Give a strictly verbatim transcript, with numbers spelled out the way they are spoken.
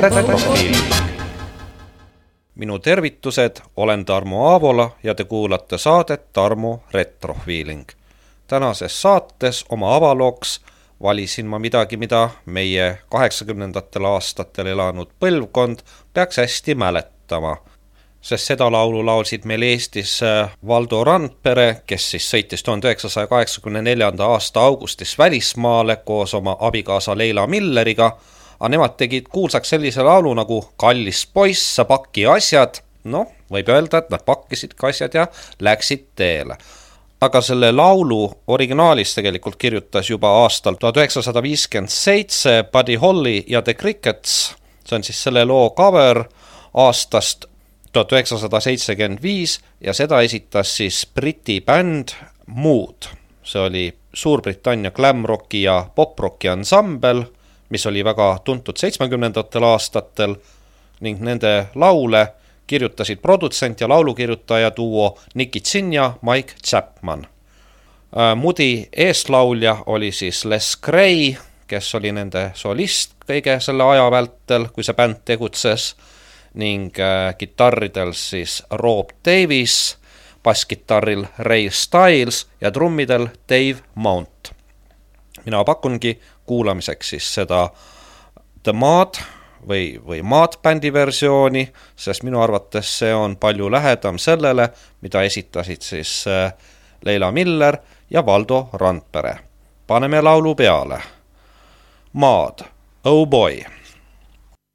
Minu tervitused, olen Tarmo Aavola ja te kuulate saadet Tarmo Retrofeeling. Tänases saates oma avalooks valisin ma midagi, mida meie kaheksakümnendatel aastatel elanud põlvkond peaks hästi mäletama. Sest seda laulu laulsid meil Eestis Valdo Randpere, kes siis sõitis tuhande üheksasaja kaheksakümne neljanda aasta augustis välismaale koos oma abikaasa Leila Milleriga, aga nemad tegid kuulsaks sellise laulu nagu Kallis poiss, sa pakki asjad. No, võib öelda, et nad pakkisid ka asjad ja läksid teele. Aga selle laulu originaalis tegelikult kirjutas juba aastal tuhat üheksasada viiskümmend seitse Buddy Holly ja The Crickets. See on siis selle loo cover aastast tuhat üheksasada seitsekümmend viis ja seda esitas siis Briti bänd Mood. See oli Suurbritannia glamrocki ja poprocki ansambel, mis oli väga tuntud seitsmekümnendatel aastatel ning nende laule kirjutasid produtsent ja laulukirjutaja duo Nicky Chinn ja Mike Chapman. Moodi eeslaulja oli siis Les Gray, kes oli nende solist kõige selle aja vältel, kui see bänd tegutses, ning kitarridel siis Rob Davis, basskitarril Ray Styles ja trummidel Dave Mount. Mina pakungi kuulamiseks siis seda The Mad või, või Mad bändi versiooni, sest minu arvates see on palju lähedam sellele, mida esitasid siis Leila Miller ja Valdo Randpere. Paneme laulu peale. Mad, oh boy!